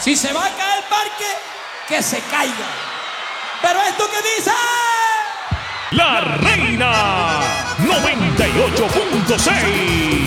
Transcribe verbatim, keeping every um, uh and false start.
Si se va a caer el parque, que se caiga. Pero esto que dice... La Reina noventa y ocho punto seis.